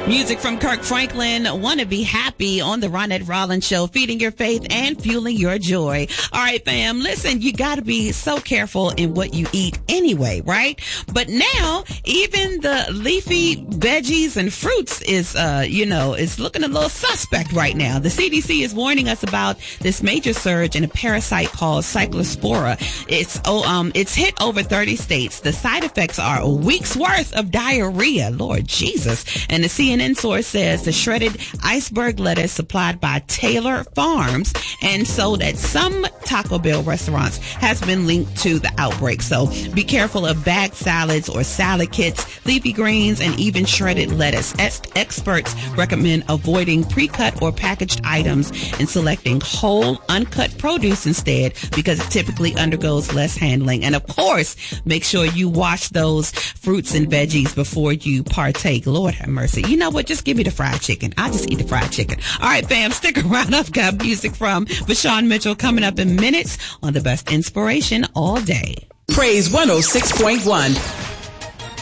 Music from Kirk Franklin, Wanna Be Happy on the Ronette Rollins Show, feeding your faith and fueling your joy. All right, fam, listen, you gotta be so careful in what you eat anyway, right? But now, even the leafy veggies and fruits is, is looking a little suspect right now. The CDC is warning us about this major surge in a parasite called Cyclospora. It's hit over 30 states. The side effects are a week's worth of diarrhea. Lord Jesus. And the CNN source says the shredded iceberg lettuce supplied by Taylor Farms and sold at some Taco Bell restaurants has been linked to the outbreak. So be careful of bagged salads or salad kits, leafy greens, and even shredded lettuce. Experts recommend avoiding pre-cut or packaged items and selecting whole, uncut produce instead because it typically undergoes less handling. And of course, make sure you wash those fruits and veggies before you partake. Lord have mercy. You know what? Just give me the fried chicken. I'll just eat the fried chicken. All right, fam, stick around. I've got music from Vashawn Mitchell coming up in minutes on the best inspiration all day. Praise 106.1.